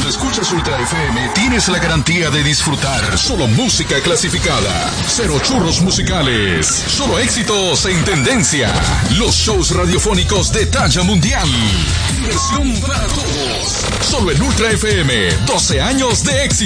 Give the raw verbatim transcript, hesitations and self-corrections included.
escuchas Ultra F M, tienes la garantía de disfrutar solo música clasificada. Cero churros musicales. Solo éxitos en tendencia. Los shows radiofónicos de talla mundial. Diversión para todos. Solo en Ultra F M. doce años de éxito.